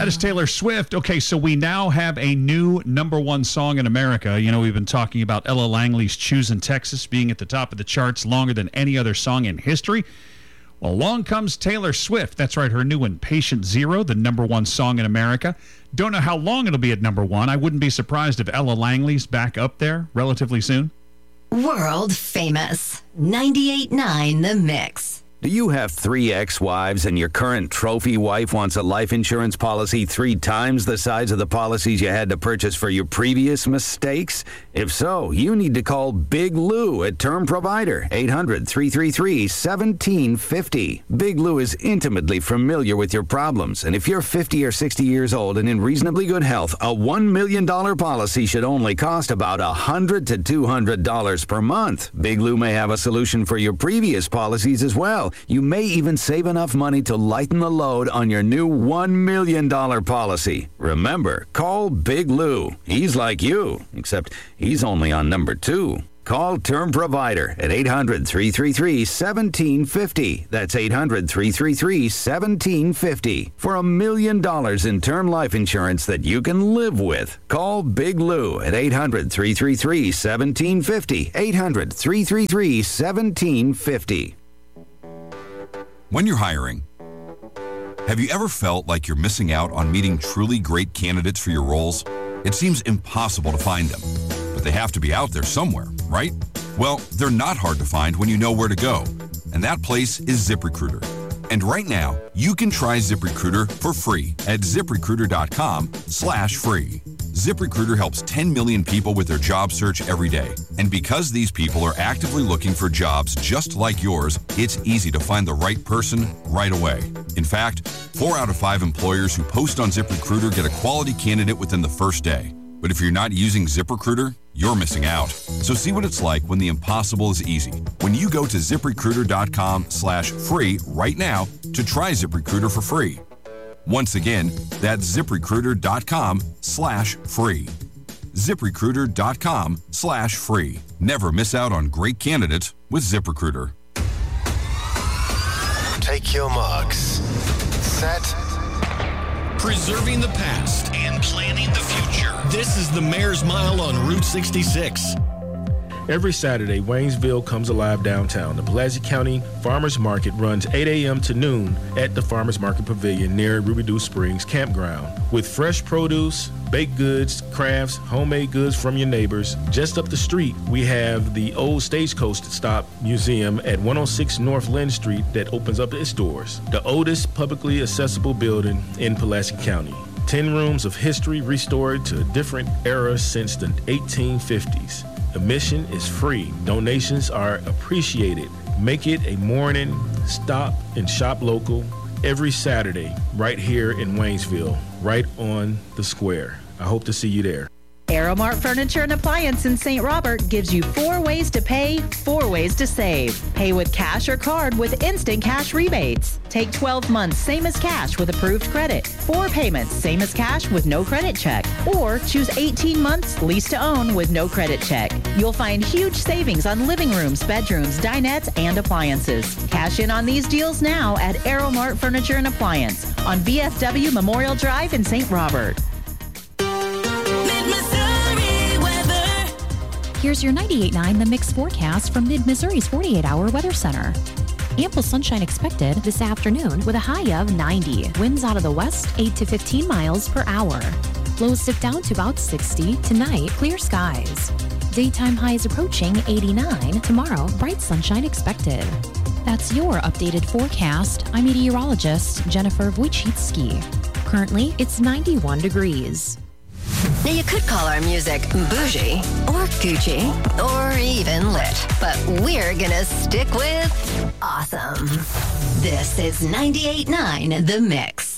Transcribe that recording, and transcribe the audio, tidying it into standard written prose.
That is Taylor Swift. Okay, so we now have a new number one song in America. You know, we've been talking about Ella Langley's Choosin' Texas being at the top of the charts longer than any other song in history. Well, along comes Taylor Swift. That's right, her new one, Patient Zero, the number one song in America. Don't know how long it'll be at number one. I wouldn't be surprised if Ella Langley's back up there relatively soon. World famous. 98.9 The Mix. Do you have 3 ex-wives and your current trophy wife wants a life insurance policy 3 times the size of the policies you had to purchase for your previous mistakes? If so, you need to call Big Lou at Term Provider, 800-333-1750. Big Lou is intimately familiar with your problems, and if you're 50 or 60 years old and in reasonably good health, a $1 million policy should only cost about $100 to $200 per month. Big Lou may have a solution for your previous policies as well. You may even save enough money to lighten the load on your new $1 million policy. Remember, call Big Lou. He's like you, except he's only on number 2. Call Term Provider at 800-333-1750. That's 800-333-1750 for $1 million in term life insurance that you can live with. Call Big Lou at 800-333-1750. 800-333-1750. When you're hiring, have you ever felt like you're missing out on meeting truly great candidates for your roles? It seems impossible to find them, but they have to be out there somewhere, right? Well, they're not hard to find when you know where to go, and that place is ZipRecruiter. And right now, you can try ZipRecruiter for free at ZipRecruiter.com/free. ZipRecruiter helps 10 million people with their job search every day. And because these people are actively looking for jobs just like yours, it's easy to find the right person right away. In fact, 4 out of 5 employers who post on ZipRecruiter get a quality candidate within the first day. But if you're not using ZipRecruiter, you're missing out. So see what it's like when the impossible is easy. When you go to ZipRecruiter.com/free right now to try ZipRecruiter for free. Once again, that's ZipRecruiter.com/free. ZipRecruiter.com/free. Never miss out on great candidates with ZipRecruiter. Take your marks. Set. Preserving the past and planning the future. This is the Mayor's Mile on Route 66. Every Saturday, Waynesville comes alive downtown. The Pulaski County Farmers Market runs 8 a.m. to noon at the Farmers Market Pavilion near Ruby Dew Springs Campground. With fresh produce, baked goods, crafts, homemade goods from your neighbors. Just up the street, we have the old Stagecoach Stop Museum at 106 North Lynn Street that opens up its doors. The oldest publicly accessible building in Pulaski County. 10 rooms of history restored to a different era since the 1850s. Admission is free. Donations are appreciated. Make it a morning stop and shop local every Saturday right here in Waynesville, right on the square. I hope to see you there. Aeromart Furniture and Appliance in St. Robert gives you 4 ways to pay, 4 ways to save. Pay with cash or card with instant cash rebates. Take 12 months, same as cash with approved credit. 4 payments, same as cash with no credit check. Or choose 18 months, lease to own with no credit check. You'll find huge savings on living rooms, bedrooms, dinettes, and appliances. Cash in on these deals now at Aeromart Furniture and Appliance on VFW Memorial Drive in St. Robert. Here's your 98.9 The Mix forecast from Mid-Missouri's 48-hour weather center. Ample sunshine expected this afternoon with a high of 90. Winds out of the west 8 to 15 miles per hour. Lows dip down to about 60. Tonight, clear skies. Daytime highs approaching 89. Tomorrow, bright sunshine expected. That's your updated forecast. I'm meteorologist Jennifer Wojcicki. Currently, it's 91 degrees. Now, you could call our music bougie or Gucci or even lit, but we're gonna stick with awesome. This is 98.9 The Mix.